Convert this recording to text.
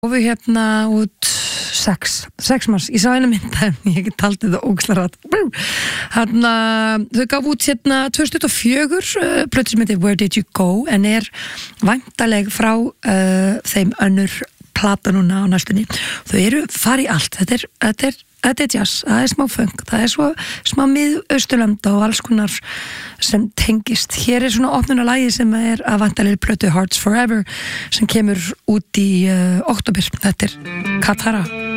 og við hérna út 6 mars, ég sá eina mynd en ég taldi það ógeðslega þau gaf út hérna 2004 plötu sem heitir Where Did You Go en væntaleg frá þeim önnur plata núna á næstunni þau eru fari allt, þetta er jazz, það smá funk, það svo smá miðausturlanda og alls konar sem tengist. Hér svona opnunarlagi sem að væntanlegri plötu Hearts Forever sem kemur út í október. Þetta Katara.